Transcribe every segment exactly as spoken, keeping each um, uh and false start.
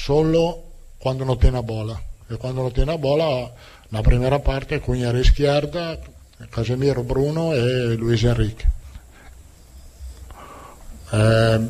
solo quando não tem a bola. E quando não tem a bola, na primeira parte, Cunha à esquerda, Casemiro, Bruno e Luis Henrique. Eh,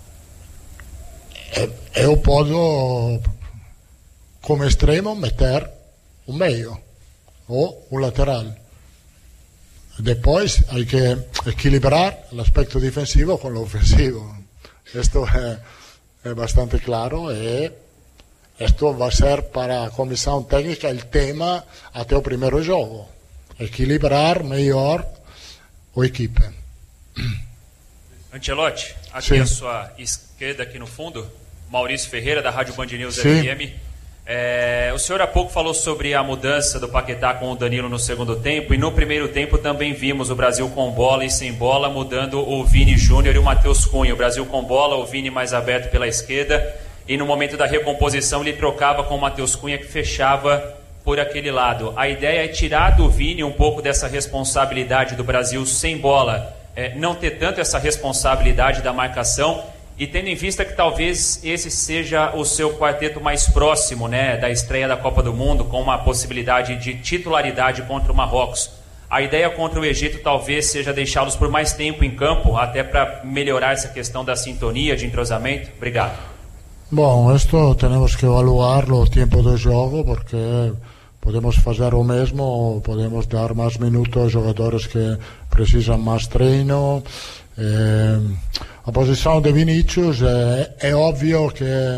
eu posso, come extremo, meter un medio o un lateral. Después hay que equilibrar el aspecto defensivo con lo ofensivo. Esto es, es bastante claro y esto va a ser para la comisión técnica el tema hasta el primer juego. Equilibrar mejor o equipe. Ancelotti, aqui Sim. à sua esquerda, aqui no fundo, Maurício Ferreira, da Rádio Band News Sim. F M. É, o senhor há pouco falou sobre a mudança do Paquetá com o Danilo no segundo tempo, e no primeiro tempo também vimos o Brasil com bola e sem bola, mudando o Vini Júnior e o Matheus Cunha. O Brasil com bola, o Vini mais aberto pela esquerda, e no momento da recomposição ele trocava com o Matheus Cunha, que fechava por aquele lado. A ideia é tirar do Vini um pouco dessa responsabilidade do Brasil sem bola, é, não ter tanto essa responsabilidade da marcação, e tendo em vista que talvez esse seja o seu quarteto mais próximo, né, da estreia da Copa do Mundo, com uma possibilidade de titularidade contra o Marrocos. A ideia contra o Egito talvez seja deixá-los por mais tempo em campo, até para melhorar essa questão da sintonia, de entrosamento? Obrigado. Bom, esto tenemos que evaluar o tempo do jogo, porque podemos fazer o mesmo, podemos dar más minutos a jogadores que precisam más treino. Eh, a posição de Vinícius é, é óbvio que,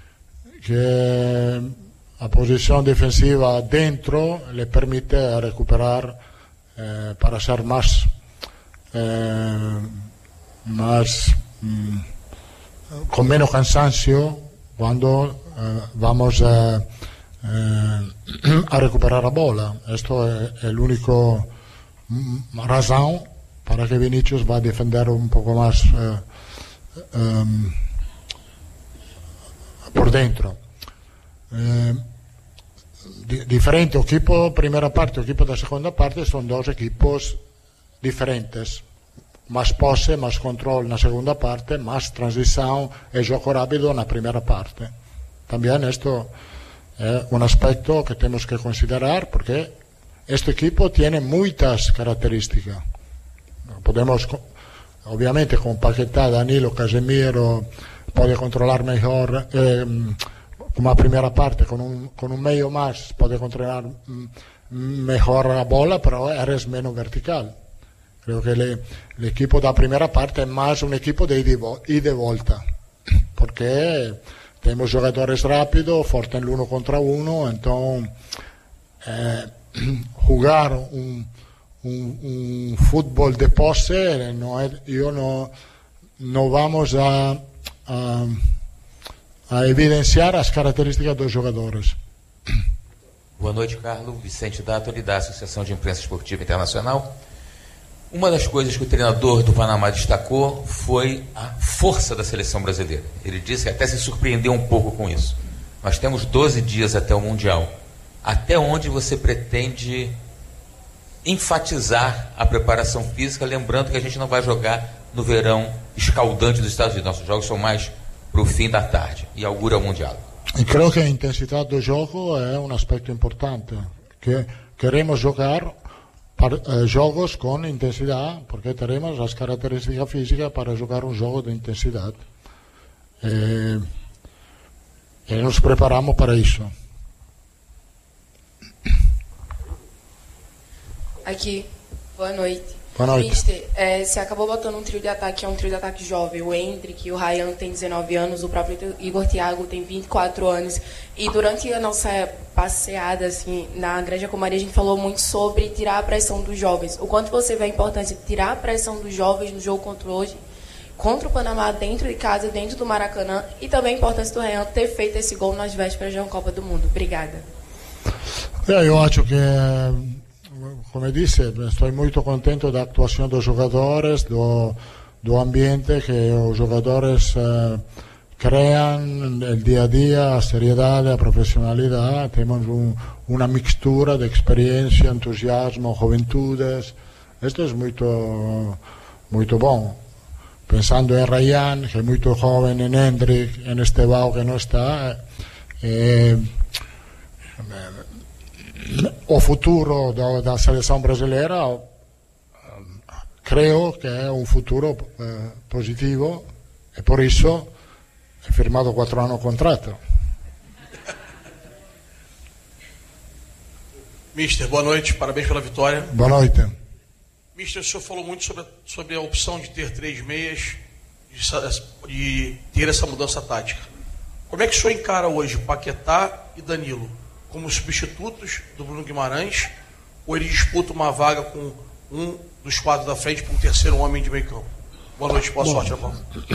que a posição defensiva dentro lhe permite recuperar eh, para ser mais, eh, mais mm, com menos cansancio quando eh, vamos a, eh, a recuperar a bola. Esto é, é a única razão para que Vinícius va a defender un poco más eh, um, por dentro. Eh, di diferente equipo primera parte, equipo da segunda parte son dos equipos diferentes. Más pose, más control na segunda parte, más transición e gioco rápido na primera parte. También esto es un aspecto que tenemos que considerar, porque este equipo tiene muchas características. Podemos, obviamente, con Paquetá, Danilo, Casemiro, puede controlar mejor, eh, como a primera parte, con un, con un medio más, puede controlar mm, mejor la bola, pero eres menos vertical. Creo que le, el equipo de la primera parte es más un equipo de ida y de vuelta, porque tenemos jugadores rápidos, fuertes en el uno contra uno, entonces eh, jugar un Un, un fútbol de pose, no es, yo no, no vamos a, a, a evidenciar as características dos jogadores. Boa noite, Carlos. Vicente Dátoli, da Associação de Imprensa Esportiva Internacional. Uma das coisas que o treinador do Panamá destacou foi a força da seleção brasileira. Ele disse que até se surpreendeu um pouco com isso. Nós temos doze dias até o Mundial. Até onde você pretende enfatizar a preparação física, lembrando que a gente não vai jogar no verão escaldante dos Estados Unidos. Nossos jogos são mais para o fim da tarde e augura o Mundial. E creio que a intensidade do jogo é um aspecto importante, que queremos jogar para, eh, jogos com intensidade, porque teremos as características físicas para jogar um jogo de intensidade. E, e nos preparamos para isso. Aqui, boa noite. Boa noite. Mister, é, você acabou botando um trio de ataque, é um trio de ataque jovem. O Hendrick, o Ryan tem dezenove anos, o próprio Igor Thiago tem vinte e quatro anos. E durante a nossa passeada assim, na Granja Comaria, a gente falou muito sobre tirar a pressão dos jovens. O quanto você vê a importância de tirar a pressão dos jovens no jogo contra hoje, contra o Panamá, dentro de casa, dentro do Maracanã, e também a importância do Ryan ter feito esse gol nas vésperas de uma Copa do Mundo. Obrigada. É, eu acho que, como disse, estou muito contente da atuação dos jogadores, do, do ambiente que os jogadores uh, criam no dia a dia, a seriedade, a profissionalidade. Temos um, uma mistura de experiência, entusiasmo, juventudes. Isto é muito, muito bom. pensando en Ryan, que é muito jovem, en Hendrik, en Estevão, que não está, eh, o futuro da, da seleção brasileira creio que é um futuro eh, positivo, e por isso é firmado quatro anos de contrato. Mister, boa noite, parabéns pela vitória. Boa noite. Mister, o senhor falou muito sobre a, sobre a opção de ter três meias, de, de ter essa mudança tática. Como é que o senhor encara hoje Paquetá e Danilo como substitutos do Bruno Guimarães, ou ele disputa uma vaga com um dos quatro da frente para um terceiro homem de meio campo? Boa noite, boa sorte, Paulo.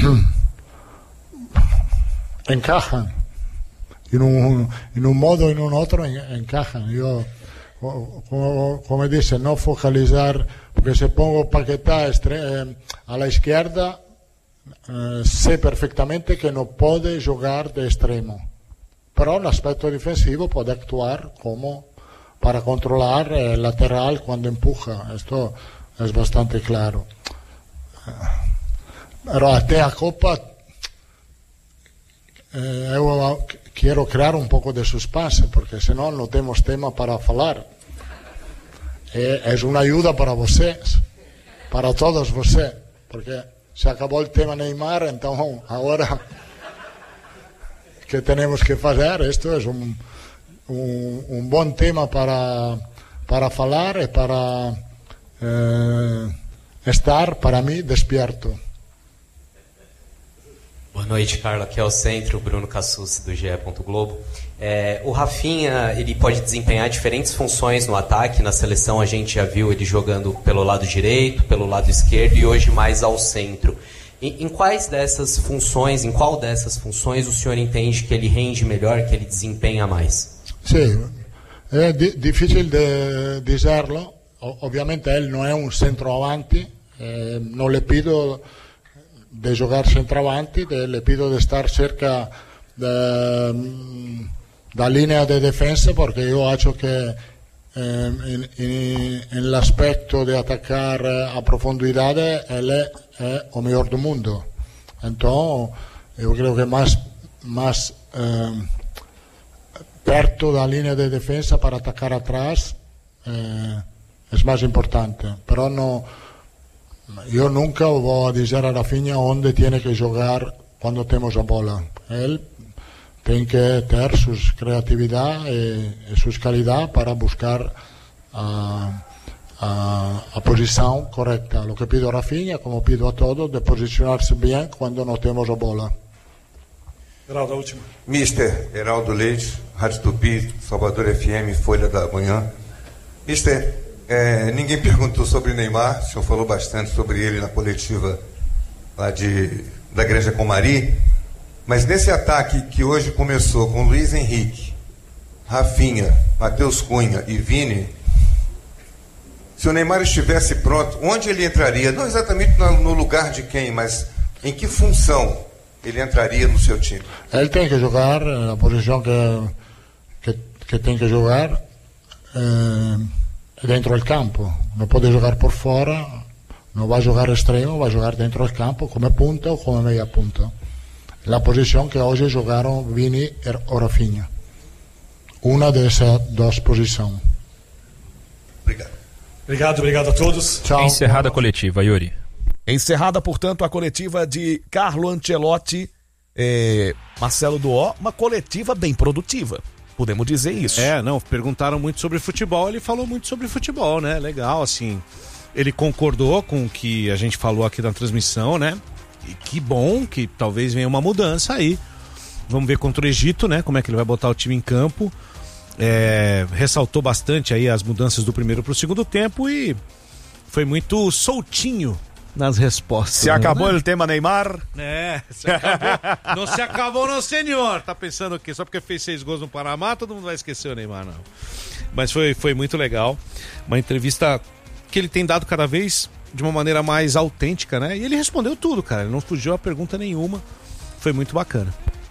Encajan. En un, en un modo, en un otro, encajan. Yo, como, como dice, no focalizar, porque si pongo Paquetá eh, a la izquierda, eh, sé perfectamente que no puede jugar de extremo. Pero en aspecto defensivo puede actuar como para controlar el lateral cuando empuja. Esto es bastante claro. Pero hasta a Copa eh, eu quero crear un pouco de suspense, porque senão non temos tema para falar. É, é unha ajuda para vocês, para todos vocês, porque se acabou o tema Neymar, então agora que temos que fazer, isto é um, um, um bom tema para, para falar e para eh, estar, para mim, despierto. Boa noite, Carlos. Aqui é o Centro, Bruno Cassus, do G E. Globo. É, o Rafinha, ele pode desempenhar diferentes funções no ataque. Na seleção a gente já viu ele jogando pelo lado direito, pelo lado esquerdo e hoje mais ao centro. Em, em quais dessas funções, em qual dessas funções o senhor entende que ele rende melhor, que ele desempenha mais? Sim, é di- difícil de dizerlo. Obviamente ele não é um centroavante, eh, não lhe pido de jogar centroavante, de, le pido de estar cerca da, da linea de defensa, porque eu acho que eh, en, en, en l'aspecto de atacar a profundidade ele é o melhor do mundo. Então eu creio que mais, mais eh, perto da linea de defensa para atacar atrás eh, é mais importante, pero não. Eu nunca vou dizer a Rafinha onde tem que jogar quando temos a bola. Ele tem que ter sua criatividade e, e sua qualidade para buscar a, a, a posição correta. O que pido a Rafinha, como pido a todos, de posicionar-se bem quando não temos a bola. Geraldo, a última. Mister Heraldo Leite, Rádio Tupi, Salvador F M, Folha da Manhã. Mister, É, ninguém perguntou sobre o Neymar, o senhor falou bastante sobre ele na coletiva lá de, da Granja Comari, mas nesse ataque que hoje começou com Luiz Henrique, Rafinha, Matheus Cunha e Vini, se o Neymar estivesse pronto, onde ele entraria? Não exatamente no, no lugar de quem, mas em que função ele entraria no seu time? Ele tem que jogar na posição que, que, que tem que jogar eh, dentro do campo, não pode jogar por fora, não vai jogar extremo, vai jogar dentro do campo como punta ou como meia punta. La posição que hoje jogaram Vini e Rafinha, uma dessas duas posições. Obrigado. Obrigado, obrigado a todos. Tchau. Encerrada a coletiva, Yuri. Encerrada, portanto, a coletiva de Carlo Ancelotti, eh, Marcelo Duó, uma coletiva bem produtiva. Podemos dizer isso. É, não, perguntaram muito sobre futebol, ele falou muito sobre futebol, né? Legal, assim. Ele concordou com o que a gente falou aqui na transmissão, né? E que bom que talvez venha uma mudança aí. Vamos ver contra o Egito, né? Como é que ele vai botar o time em campo. É, ressaltou bastante aí as mudanças do primeiro para o segundo tempo e foi muito soltinho nas respostas. Se acabou né? O tema Neymar. É, se acabou. Não se acabou, não, senhor. Tá pensando o quê? Só porque fez seis gols no Panamá, todo mundo vai esquecer o Neymar, não. Mas foi, foi muito legal. Uma entrevista que ele tem dado cada vez de uma maneira mais autêntica, né? E ele respondeu tudo, cara. Ele não fugiu a pergunta nenhuma. Foi muito bacana.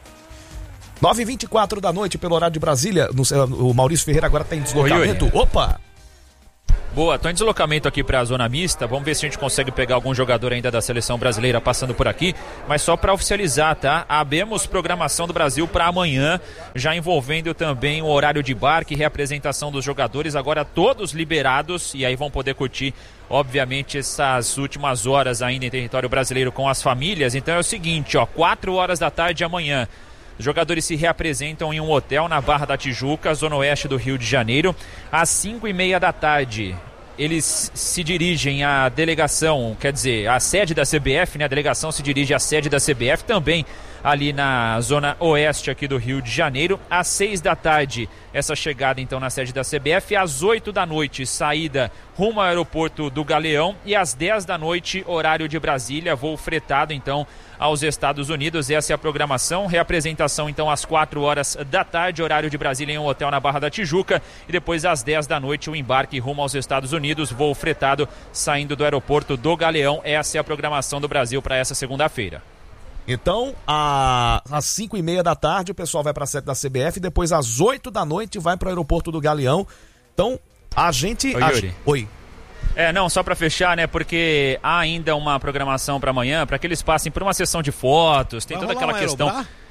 nove e vinte e quatro da noite, pelo horário de Brasília. No, o Maurício Ferreira agora tá em deslocamento. Oi, oi. Opa! Boa, tô em deslocamento aqui para a zona mista, vamos ver se a gente consegue pegar algum jogador ainda da seleção brasileira passando por aqui, mas só para oficializar, tá? Abemos programação do Brasil para amanhã, já envolvendo também o horário de embarque, reapresentação dos jogadores, agora todos liberados, e aí vão poder curtir, obviamente, essas últimas horas ainda em território brasileiro com as famílias. Então é o seguinte, ó, quatro horas da tarde de amanhã, os jogadores se reapresentam em um hotel na Barra da Tijuca, zona oeste do Rio de Janeiro. Às cinco e meia da tarde, eles se dirigem à delegação, quer dizer, à sede da C B F, né? A delegação se dirige à sede da C B F, também ali na zona oeste aqui do Rio de Janeiro. Às seis da tarde, essa chegada então na sede da C B F. Às oito da noite, saída rumo ao aeroporto do Galeão. E às dez da noite, horário de Brasília, voo fretado então aos Estados Unidos. Essa é a programação. Reapresentação então às quatro horas da tarde, horário de Brasília, em um hotel na Barra da Tijuca. E depois às dez da noite, o embarque rumo aos Estados Unidos, voo fretado saindo do aeroporto do Galeão. Essa é a programação do Brasil para essa segunda-feira. Então, a, às cinco e meia da tarde, o pessoal vai para a sede da C B F, depois às oito da noite vai para o aeroporto do Galeão. Então, a gente... Oi, a, Yuri. Oi. É, não, só para fechar, né, porque há ainda uma programação para amanhã, para que eles passem por uma sessão de fotos, tem Vai toda rolar aquela um questão... Aerobrar?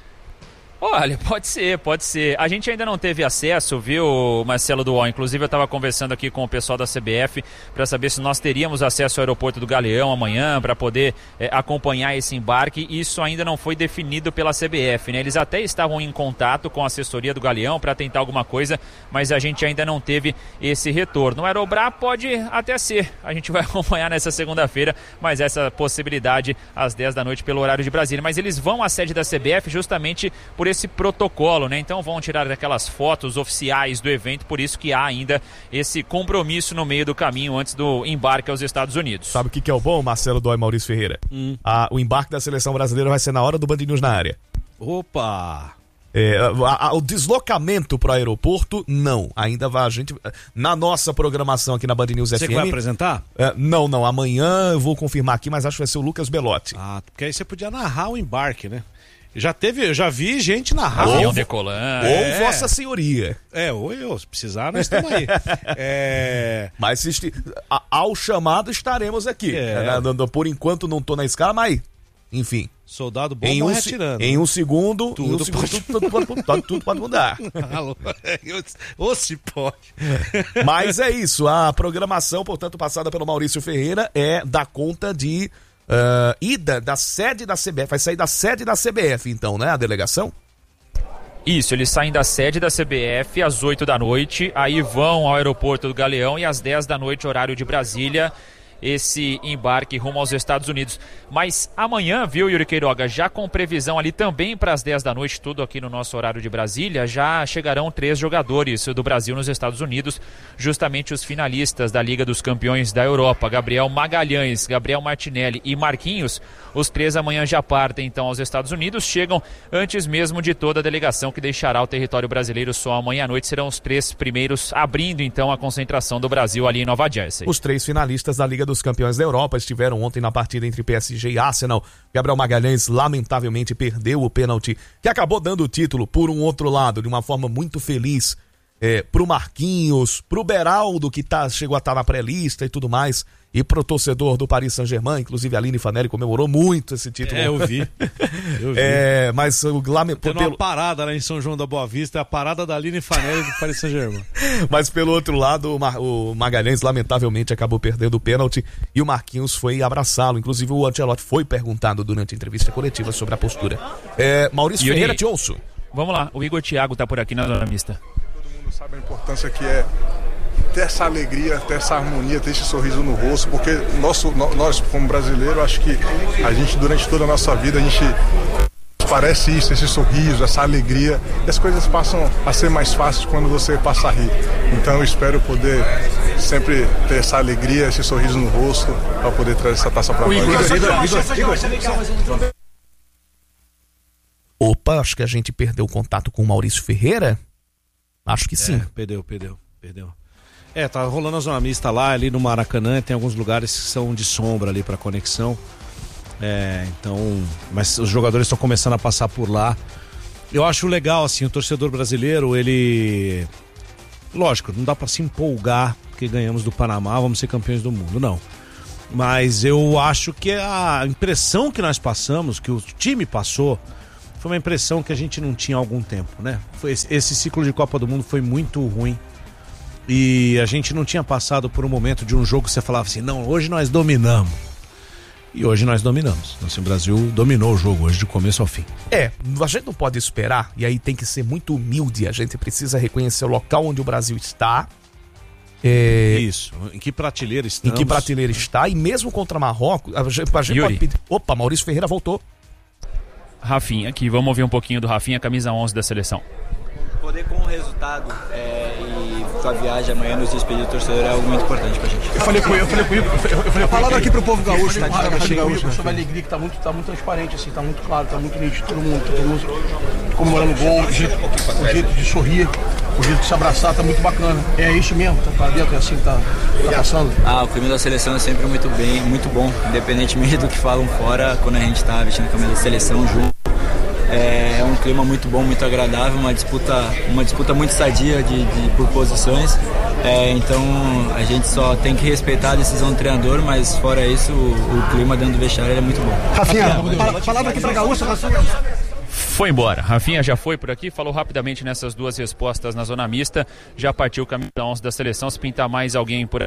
Olha, pode ser, pode ser. A gente ainda não teve acesso, viu, Marcelo Duó? Inclusive eu estava conversando aqui com o pessoal da C B F para saber se nós teríamos acesso ao aeroporto do Galeão amanhã para poder é, acompanhar esse embarque. Isso ainda não foi definido pela C B F, né? Eles até estavam em contato com a assessoria do Galeão para tentar alguma coisa, mas a gente ainda não teve esse retorno. O Aerobrar pode até ser, a gente vai acompanhar nessa segunda-feira, mas essa possibilidade às dez da noite pelo horário de Brasília. Mas eles vão à sede da C B F justamente por esse protocolo, né? Então vão tirar aquelas fotos oficiais do evento, por isso que há ainda esse compromisso no meio do caminho antes do embarque aos Estados Unidos. Sabe o que, que é o bom, Marcelo Dói e Maurício Ferreira? Hum. Ah, o embarque da seleção brasileira vai ser na hora do Band News na área. Opa! É, a, a, o deslocamento para o aeroporto, não. Ainda vai a gente... Na nossa programação aqui na Band News Você F M... Você vai apresentar? É, não, não. Amanhã eu vou confirmar aqui, mas acho que vai ser o Lucas Belotti. Ah, porque aí você podia narrar o embarque, né? Já teve, eu já vi gente narrar. Avião decolando. Ou É. Vossa Senhoria. É, ou eu, se precisar, nós estamos aí. É... Mas se esti... a, ao chamado estaremos aqui. É. É, por enquanto não tô na escala, mas enfim. Soldado bom em um, morre atirando. Em um segundo, Tudo em um segundo pode... tudo, tudo, tudo, tudo, tudo pode mudar. Ou se pode. Mas é isso, a programação, portanto, passada pelo Maurício Ferreira é da conta de uh, ida da sede da C B F. Vai sair da sede da C B F, então, né? A delegação? Isso, eles saem da sede da C B F às oito da noite, aí vão ao aeroporto do Galeão e às dez da noite, horário de Brasília, esse embarque rumo aos Estados Unidos. Mas amanhã, viu, Yuri Queiroga, já com previsão ali também para as dez da noite, tudo aqui no nosso horário de Brasília, já chegarão três jogadores do Brasil nos Estados Unidos, justamente os finalistas da Liga dos Campeões da Europa, Gabriel Magalhães, Gabriel Martinelli e Marquinhos. Os três amanhã já partem então aos Estados Unidos, chegam antes mesmo de toda a delegação que deixará o território brasileiro só amanhã à noite. Serão os três primeiros abrindo então a concentração do Brasil ali em Nova Jersey. Os três finalistas da Liga dos Campeões da Europa estiveram ontem na partida entre P S G e Arsenal. Gabriel Magalhães lamentavelmente perdeu o pênalti que acabou dando o título, por um outro lado, de uma forma muito feliz, é, pro Marquinhos, pro Beraldo, que tá, chegou a estar tá na pré-lista e tudo mais, e pro torcedor do Paris Saint-Germain. Inclusive a Aline Fanelli comemorou muito esse título. É, eu vi. Eu vi. É, mas o lame... Tendo uma parada lá em São João da Boa Vista, é a parada da Aline Fanelli do Paris Saint-Germain. Mas pelo outro lado, o, Mar... o Magalhães lamentavelmente acabou perdendo o pênalti e o Marquinhos foi abraçá-lo. Inclusive o Ancelotti foi perguntado durante a entrevista coletiva sobre a postura. É, Maurício Yuri, Ferreira, te ouço. Vamos lá, o Igor Thiago tá por aqui na zona mista. Todo mundo sabe a importância que é ter essa alegria, ter essa harmonia, ter esse sorriso no rosto, porque nosso, nós, como brasileiros, acho que a gente, durante toda a nossa vida, a gente parece isso, esse sorriso, essa alegria, e as coisas passam a ser mais fáceis quando você passa a rir. Então eu espero poder sempre ter essa alegria, esse sorriso no rosto, para poder trazer essa taça para nós. Opa, acho que a gente perdeu o contato com o Maurício Ferreira. Acho que sim. É, perdeu, perdeu, perdeu. É, tá rolando a zona mista lá, ali no Maracanã, tem alguns lugares que são de sombra ali para conexão. É, então, mas os jogadores estão começando a passar por lá. Eu acho legal, assim, o torcedor brasileiro, ele... Lógico, não dá para se empolgar, porque porque ganhamos do Panamá, vamos ser campeões do mundo. Não. Mas eu acho que a impressão que nós passamos, que o time passou, foi uma impressão que a gente não tinha há algum tempo, né? Foi esse, esse ciclo de Copa do Mundo foi muito ruim. E a gente não tinha passado por um momento de um jogo que você falava assim, não, hoje nós dominamos. E hoje nós dominamos. Então, assim, o Brasil dominou o jogo hoje de começo ao fim. É, a gente não pode esperar, e aí tem que ser muito humilde, a gente precisa reconhecer o local onde o Brasil está. É... Isso, em que prateleira estamos. Em que prateleira está, e mesmo contra Marrocos, a gente, a gente pode pedir... Opa, Maurício Ferreira voltou. Rafinha aqui, vamos ouvir um pouquinho do Rafinha, camisa onze da seleção. Poder com o resultado é, e com a viagem amanhã nos despedir do torcedor é algo muito importante pra gente. Eu falei com ele, eu falei com ele, eu falei falando aqui pro povo gaúcho, tá de gaúcho, sobre a alegria que tá muito, tá muito transparente, assim, tá muito claro, tá muito nítido, todo mundo, todo mundo comemorando o gol, o jeito, o jeito de sorrir, o jeito de se abraçar, tá muito bacana. É isso mesmo, tá pra dentro, é assim que tá, tá passando. Ah, o clima da seleção é sempre muito bem, muito bom, independentemente do que falam fora, quando a gente tá vestindo a camisa da seleção junto. É um clima muito bom, muito agradável, uma disputa, uma disputa muito sadia de, de, por posições. É, então a gente só tem que respeitar a decisão do treinador, mas fora isso, o, o clima dentro do vestiário é muito bom. Rafinha, palavra aqui pra Gaúcha, Rafinha. Foi embora. Rafinha já foi por aqui, falou rapidamente nessas duas respostas na zona mista, já partiu o caminho da onze da seleção, se pintar mais alguém por aí.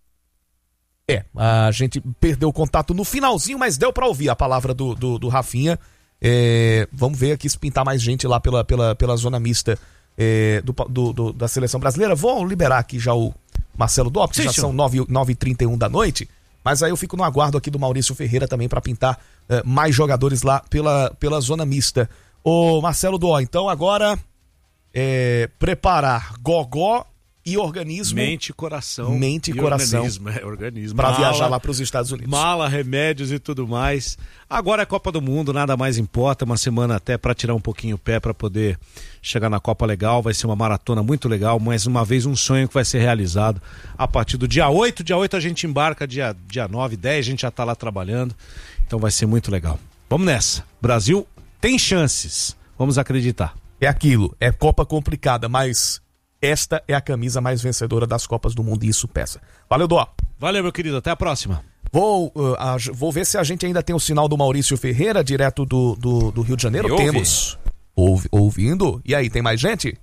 É, a gente perdeu o contato no finalzinho, mas deu pra ouvir a palavra do, do, do Rafinha. É, vamos ver aqui se pintar mais gente lá pela, pela, pela zona mista é, do, do, do, da seleção brasileira. Vou liberar aqui já o Marcelo Dó, porque já são nove e trinta e um da noite, mas aí eu fico no aguardo aqui do Maurício Ferreira também para pintar é, mais jogadores lá pela, pela zona mista. Ô Marcelo Dó, então agora é, preparar gogó e organismo. Mente e coração. Mente e, e coração. Organismo, é, organismo. Pra mala, viajar lá pros Estados Unidos. Mala, remédios e tudo mais. Agora é Copa do Mundo, nada mais importa. Uma semana até pra tirar um pouquinho o pé pra poder chegar na Copa legal. Vai ser uma maratona muito legal. Mais uma vez um sonho que vai ser realizado a partir do dia oito. Dia oito a gente embarca, dia, dia nove, dez a gente já tá lá trabalhando. Então vai ser muito legal. Vamos nessa. Brasil tem chances. Vamos acreditar. É aquilo. É Copa complicada, mas... esta é a camisa mais vencedora das Copas do Mundo e isso pesa. Valeu, Dó. Valeu, meu querido. Até a próxima. Vou, uh, a, vou ver se a gente ainda tem o sinal do Maurício Ferreira, direto do, do, do Rio de Janeiro. Me Temos. Ouve, ouvindo? E aí, tem mais gente?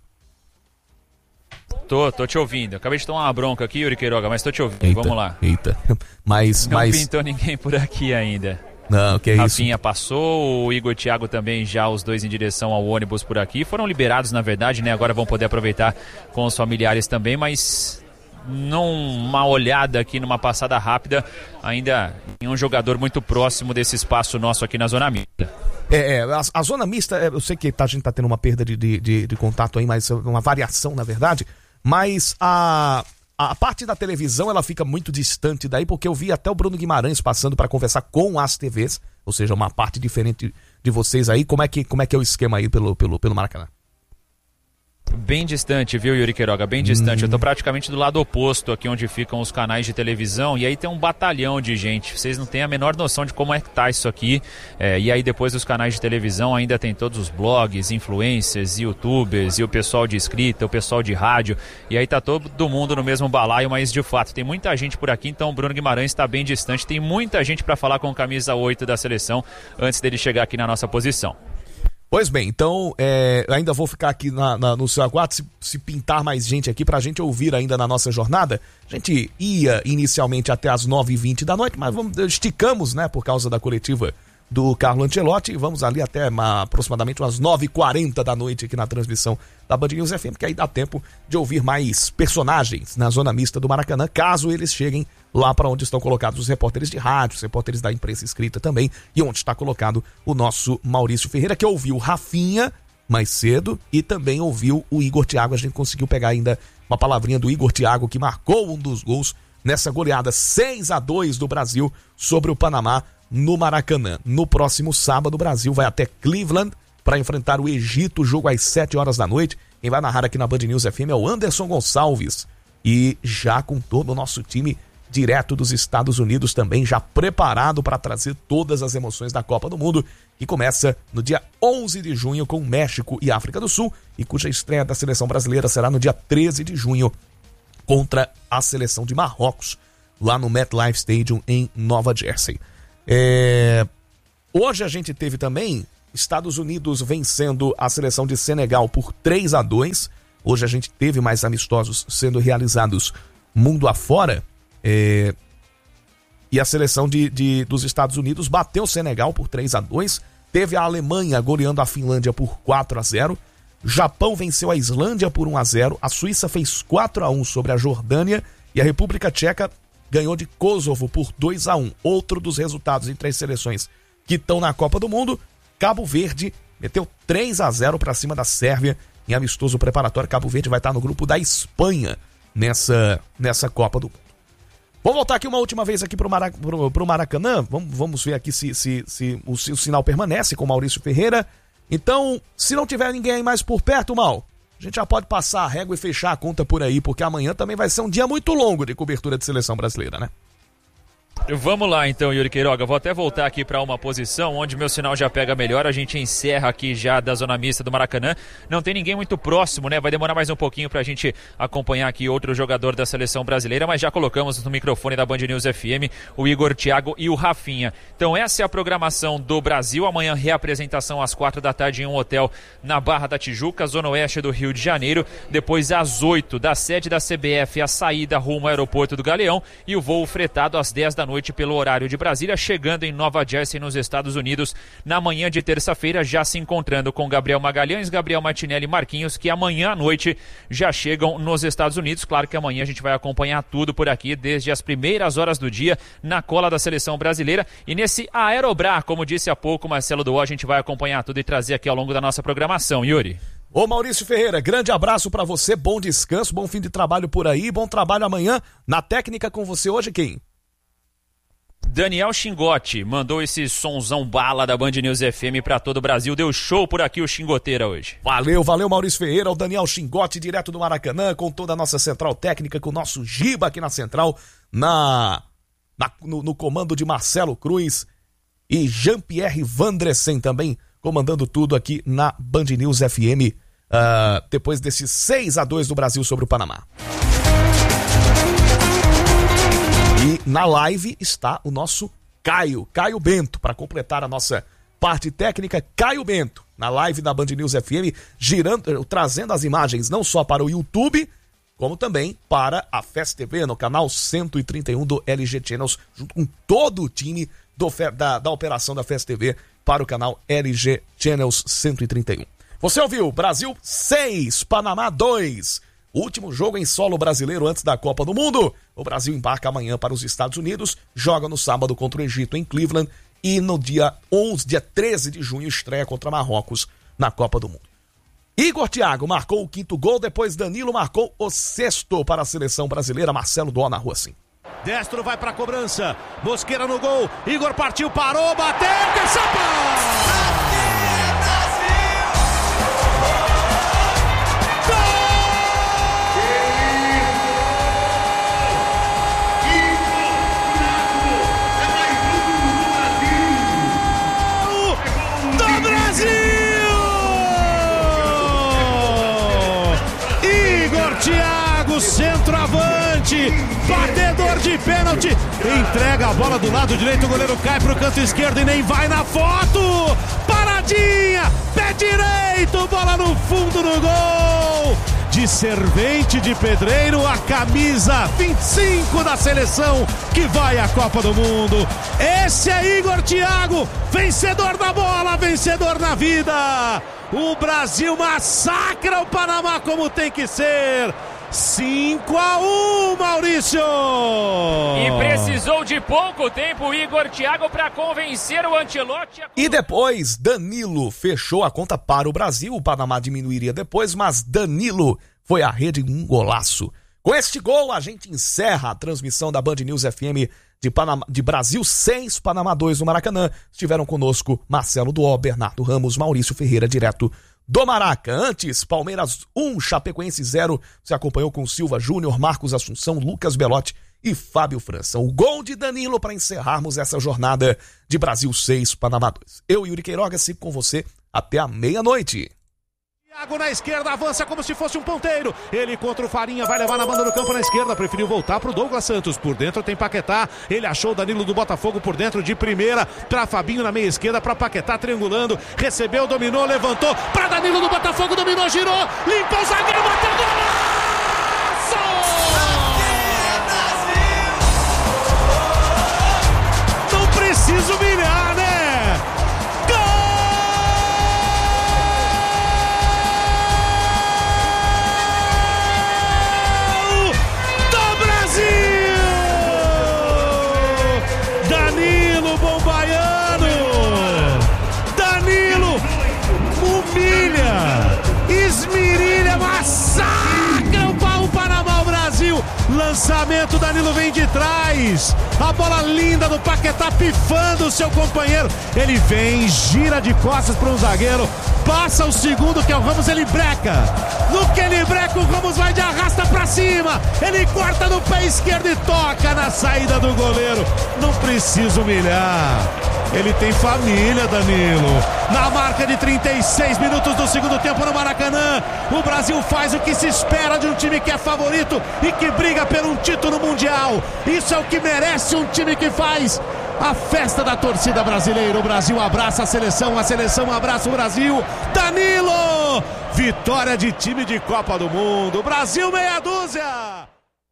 Tô, tô te ouvindo. Acabei de tomar uma bronca aqui, Yuri Queiroga, mas tô te ouvindo. Eita, vamos lá. Eita. Mas, Não mas... pintou ninguém por aqui ainda. Não, que é isso. Rafinha passou, o Igor Thiago também, já os dois em direção ao ônibus por aqui. Foram liberados, na verdade, né? Agora vão poder aproveitar com os familiares também, mas numa olhada aqui, numa passada rápida, ainda em um jogador muito próximo desse espaço nosso aqui na zona mista. É, é a, a zona mista, eu sei que tá, a gente tá tendo uma perda de, de, de, de contato aí, mas uma variação, na verdade, mas a... a parte da televisão, ela fica muito distante daí, porque eu vi até o Bruno Guimarães passando para conversar com as T Vs, ou seja, uma parte diferente de vocês aí. Como é que, como é, que é o esquema aí pelo, pelo, pelo Maracanã? Bem distante, viu, Yuri Queiroga? Bem distante. Hum. Eu tô praticamente do lado oposto, aqui onde ficam os canais de televisão, e aí tem um batalhão de gente. Vocês não têm a menor noção de como é que tá isso aqui. É, e aí depois dos canais de televisão ainda tem todos os blogs, influencers, youtubers, e o pessoal de escrita, o pessoal de rádio. E aí tá todo mundo no mesmo balaio, mas de fato tem muita gente por aqui, então o Bruno Guimarães está bem distante. Tem muita gente para falar com o camisa oito da seleção antes dele chegar aqui na nossa posição. Pois bem, então é, ainda vou ficar aqui na, na, no seu aguardo, se, se pintar mais gente aqui pra gente ouvir ainda na nossa jornada. A gente ia inicialmente até as nove e vinte da noite, mas vamos, esticamos, né, por causa da coletiva do Carlo Ancelotti, e vamos ali até uma, aproximadamente umas nove e quarenta da noite aqui na transmissão da Band News F M, que aí dá tempo de ouvir mais personagens na zona mista do Maracanã, caso eles cheguem lá para onde estão colocados os repórteres de rádio, os repórteres da imprensa escrita também, e onde está colocado o nosso Maurício Ferreira, que ouviu Rafinha mais cedo e também ouviu o Igor Thiago. A gente conseguiu pegar ainda uma palavrinha do Igor Thiago, que marcou um dos gols nessa goleada seis a dois do Brasil sobre o Panamá no Maracanã. No próximo sábado, o Brasil vai até Cleveland para enfrentar o Egito, jogo às sete horas da noite. Quem vai narrar aqui na Band News F M é o Anderson Gonçalves, e já com todo o nosso time direto dos Estados Unidos também, já preparado para trazer todas as emoções da Copa do Mundo, que começa no dia onze de junho com México e África do Sul, e cuja estreia da seleção brasileira será no dia treze de junho contra a seleção de Marrocos, lá no MetLife Stadium em Nova Jersey. É... Hoje a gente teve também Estados Unidos vencendo a seleção de Senegal por três a dois. Hoje a gente teve mais amistosos sendo realizados mundo afora. É... E a seleção de, de, dos Estados Unidos bateu o Senegal por três a dois. Teve a Alemanha goleando a Finlândia por quatro a zero. Japão venceu a Islândia por um a zero. A Suíça fez quatro a um sobre a Jordânia. E a República Tcheca ganhou de Kosovo por dois a um. Outro dos resultados entre as seleções que estão na Copa do Mundo. Cabo Verde meteu três a zero para cima da Sérvia em amistoso preparatório. Cabo Verde vai estar no grupo da Espanha nessa, nessa Copa do Mundo. Vou voltar aqui uma última vez aqui pro, Marac... pro, pro Maracanã. Vamos, vamos ver aqui se, se, se o, se o sinal permanece com o Maurício Ferreira. Então, se não tiver ninguém aí mais por perto, Mal, a gente já pode passar a régua e fechar a conta por aí, porque amanhã também vai ser um dia muito longo de cobertura de seleção brasileira, né? Vamos lá então, Yuri Queiroga, vou até voltar aqui para uma posição onde meu sinal já pega melhor, a gente encerra aqui já da zona mista do Maracanã, não tem ninguém muito próximo, né, vai demorar mais um pouquinho para a gente acompanhar aqui outro jogador da seleção brasileira, mas já colocamos no microfone da Band News F M o Igor Thiago e o Rafinha. Então essa é a programação do Brasil, amanhã reapresentação às quatro da tarde em um hotel na Barra da Tijuca, zona oeste do Rio de Janeiro, depois às oito da sede da C B F a saída rumo ao aeroporto do Galeão e o voo fretado às dez da noite pelo horário de Brasília, chegando em Nova Jersey, nos Estados Unidos, na manhã de terça-feira, já se encontrando com Gabriel Magalhães, Gabriel Martinelli e Marquinhos, que amanhã à noite já chegam nos Estados Unidos. Claro que amanhã a gente vai acompanhar tudo por aqui, desde as primeiras horas do dia, na cola da seleção brasileira. E nesse Aerobrar, como disse há pouco Marcelo Duó, a gente vai acompanhar tudo e trazer aqui ao longo da nossa programação. Yuri. Ô Maurício Ferreira, grande abraço pra você, bom descanso, bom fim de trabalho por aí, bom trabalho amanhã. Na técnica com você hoje, quem? Daniel Xingote mandou esse sonzão bala da Band News F M pra todo o Brasil. Deu show por aqui o Xingoteira hoje. Valeu, valeu Maurício Ferreira, o Daniel Xingote direto do Maracanã, com toda a nossa central técnica, com o nosso Giba aqui na central, na, na no, no comando de Marcelo Cruz e Jean-Pierre Vandresen também, comandando tudo aqui na Band News F M, uh, depois desse seis a dois do Brasil sobre o Panamá. E na live está o nosso Caio, Caio Bento, para completar a nossa parte técnica. Caio Bento, na live da Band News F M, girando, trazendo as imagens não só para o YouTube, como também para a F E S T V, no canal cento e trinta e um do L G Channels, junto com todo o time do, da, da operação da F E S T V para o canal L G Channels cento e trinta e um. Você ouviu? Brasil seis, Panamá dois. Último jogo em solo brasileiro antes da Copa do Mundo. O Brasil embarca amanhã para os Estados Unidos, joga no sábado contra o Egito em Cleveland e no dia onze, dia treze de junho, estreia contra Marrocos na Copa do Mundo. Igor Thiago marcou o quinto gol, depois Danilo marcou o sexto para a seleção brasileira. Marcelo Dó na rua sim. Destro vai para a cobrança, Mosqueira no gol, Igor partiu, parou, bateu, caçapa! Centroavante, batedor de pênalti, entrega a bola do lado direito, o goleiro cai pro canto esquerdo e nem vai na foto, paradinha, pé direito, bola no fundo do gol, de servente de pedreiro, a camisa vinte e cinco da seleção que vai à Copa do Mundo. Esse é Igor Thiago, vencedor da bola, vencedor na vida. O Brasil massacra o Panamá como tem que ser. cinco a um, Maurício! E precisou de pouco tempo o Igor Thiago para convencer o Ancelotti. A... E depois, Danilo fechou a conta para o Brasil. O Panamá diminuiria depois, mas Danilo foi à rede em um golaço. Com este gol, a gente encerra a transmissão da Band News F M de, Panamá, de Brasil seis, Panamá dois no Maracanã. Estiveram conosco Marcelo Duó, Bernardo Ramos, Maurício Ferreira, direto do Maraca. Antes, Palmeiras um, Chapecoense zero. Você acompanhou com Silva Júnior, Marcos Assunção, Lucas Belotti e Fábio França. O gol de Danilo para encerrarmos essa jornada de Brasil seis, Panamá dois. Eu, Yuri Queiroga, sigo com você até a meia-noite. Thiago na esquerda, avança como se fosse um ponteiro. Ele contra o Farinha, vai levar na banda do campo na esquerda. Preferiu voltar pro Douglas Santos. Por dentro tem Paquetá. Ele achou o Danilo do Botafogo por dentro de primeira. Pra Fabinho na meia esquerda, pra Paquetá triangulando. Recebeu, dominou, levantou. Pra Danilo do Botafogo, dominou, girou. Limpou o zagueiro, bateu golaço! Não precisa humilhar, né? Danilo Bombaiano, Danilo humilha, esmirilha, massacra o Panamá, o Brasil. Lançamento, Danilo vem de trás, a bola linda do Paquetá pifando o seu companheiro. Ele vem, gira de costas para um zagueiro, passa o segundo que é o Ramos, ele breca. No que ele breca, o Ramos vai de arrasta pra cima. Ele corta no pé esquerdo e toca na saída do goleiro. Não precisa humilhar. Ele tem família, Danilo. Na marca de trinta e seis minutos do segundo tempo no Maracanã, o Brasil faz o que se espera de um time que é favorito e que briga por um título mundial. Isso é o que merece um time que faz a festa da torcida brasileira. O Brasil abraça a seleção, a seleção abraça o Brasil. Danilo! Vitória de time de Copa do Mundo. Brasil meia dúzia!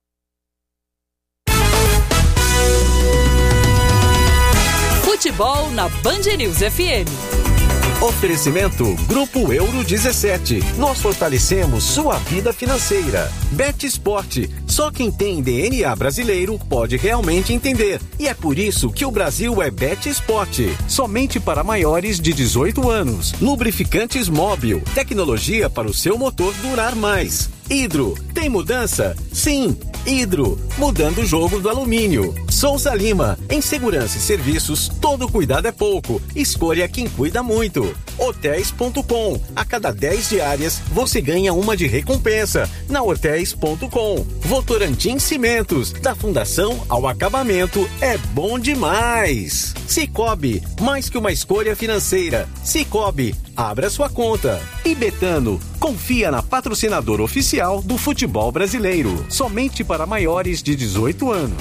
Futebol na Band News F M. Oferecimento Grupo Euro dezessete. Nós fortalecemos sua vida financeira. Bet Sport. Só quem tem D N A brasileiro pode realmente entender. E é por isso que o Brasil é Bet Sport. Somente para maiores de dezoito anos. Lubrificantes Móbil. Tecnologia para o seu motor durar mais. Hidro. Tem mudança? Sim. Hidro. Mudando o jogo do alumínio. Souza Lima. Em segurança e serviços, todo cuidado é pouco. Escolha quem cuida muito. Hotéis ponto com. A cada dez diárias, você ganha uma de recompensa. Na Hotéis ponto com. Votorantim Cimentos. Da fundação ao acabamento, é bom demais. Cicobi. Mais que uma escolha financeira. Cicobi. Abra sua conta. E Betano. Confia na patrocinadora oficial do futebol brasileiro. Somente para maiores de dezoito anos.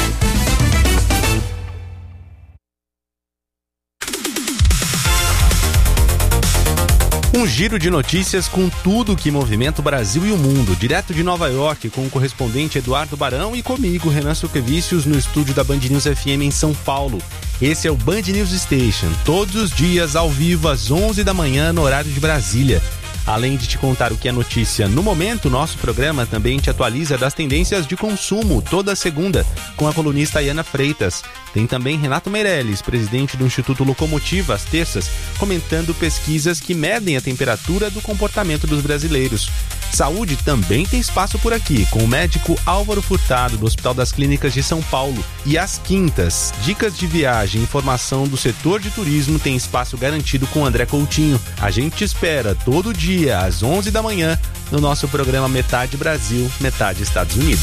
Um giro de notícias com tudo que movimenta o Brasil e o mundo. Direto de Nova York, com o correspondente Eduardo Barão e comigo, Renan Suquevicius, no estúdio da Band News F M em São Paulo. Esse é o Band News Station, todos os dias ao vivo às onze da manhã no horário de Brasília. Além de te contar o que é notícia no momento, nosso programa também te atualiza das tendências de consumo toda segunda com a colunista Ayana Freitas. Tem também Renato Meirelles, presidente do Instituto Locomotiva, às terças, comentando pesquisas que medem a temperatura do comportamento dos brasileiros. Saúde também tem espaço por aqui, com o médico Álvaro Furtado, do Hospital das Clínicas de São Paulo. E às quintas, dicas de viagem e informação do setor de turismo tem espaço garantido com André Coutinho. A gente te espera todo dia, às onze da manhã, no nosso programa Metade Brasil, Metade Estados Unidos.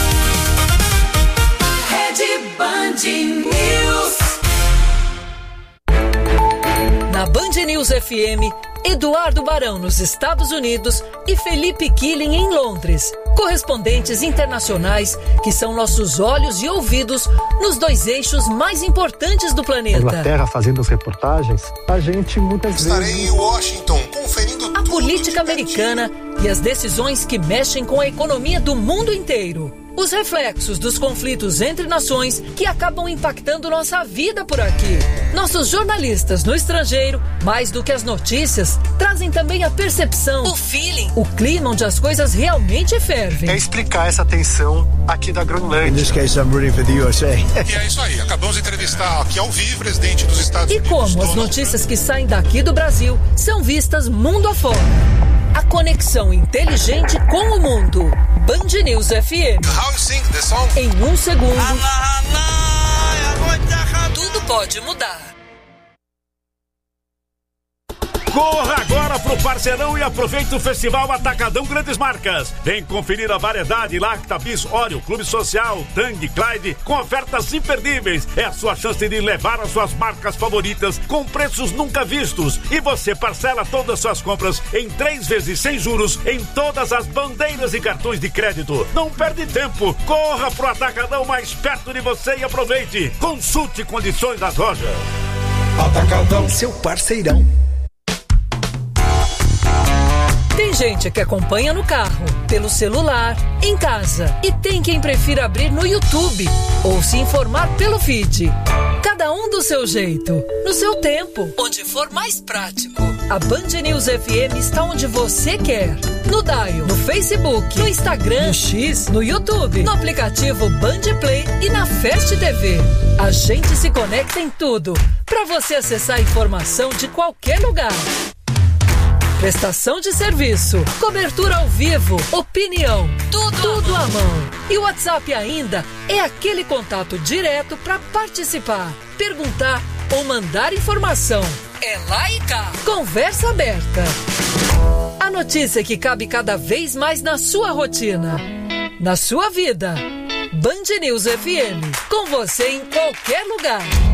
Rede Band News. Na Band News F M, Eduardo Barão nos Estados Unidos e Felipe Killing em Londres. Correspondentes internacionais que são nossos olhos e ouvidos nos dois eixos mais importantes do planeta. Inglaterra fazendo as reportagens, a gente muitas Estarei vezes... Estarei em Washington conferindo a política americana e as decisões que mexem com a economia do mundo inteiro. Os reflexos dos conflitos entre nações que acabam impactando nossa vida por aqui. Nossos jornalistas no estrangeiro, mais do que as notícias, trazem também a percepção, o feeling, o clima onde as coisas realmente fervem. É explicar essa tensão aqui da Groenlândia. In this case, I'm rooting for the U S A. E é isso aí, acabamos de entrevistar aqui ao vivo o presidente dos Estados e Unidos. E como as notícias que saem daqui do Brasil são vistas mundo afora. A conexão inteligente com o mundo. Band News F M. How you sing the song? Em um segundo, tudo pode mudar. Corra agora pro Parceirão e aproveite o Festival Atacadão Grandes Marcas. Vem conferir a variedade Lacta, Bis, Oreo, Clube Social, Tang, Clyde, com ofertas imperdíveis. É a sua chance de levar as suas marcas favoritas com preços nunca vistos. E você parcela todas as suas compras em três vezes sem juros em todas as bandeiras e cartões de crédito. Não perde tempo. Corra pro Atacadão mais perto de você e aproveite. Consulte condições das lojas. Atacadão, seu parceirão. Tem gente que acompanha no carro, pelo celular, em casa. E tem quem prefira abrir no YouTube ou se informar pelo feed. Cada um do seu jeito, no seu tempo, onde for mais prático. A Band News F M está onde você quer. No Dial, no Facebook, no Instagram, no X, no YouTube, no aplicativo Band Play e na Fast T V. A gente se conecta em tudo, para você acessar a informação de qualquer lugar. Prestação de serviço, cobertura ao vivo, opinião, tudo, tudo à mão. E o WhatsApp ainda é aquele contato direto para participar, perguntar ou mandar informação. É lá e cá. Conversa aberta. A notícia que cabe cada vez mais na sua rotina, na sua vida. Band News F M, com você em qualquer lugar.